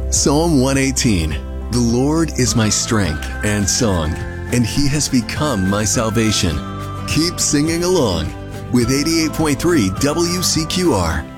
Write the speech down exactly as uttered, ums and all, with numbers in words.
Psalm one eighteen. The Lord is my strength and song, and He has become my salvation. Keep singing along with eighty-eight point three W C Q R.